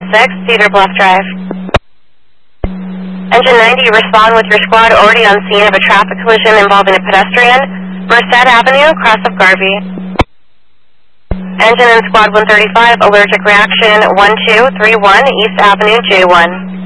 6, Cedar Bluff Drive. Engine 90, respond with your squad already on scene of a traffic collision involving a pedestrian, Merced Avenue, cross of Garvey. Engine and Squad 135, allergic reaction 1231 East Avenue, J1.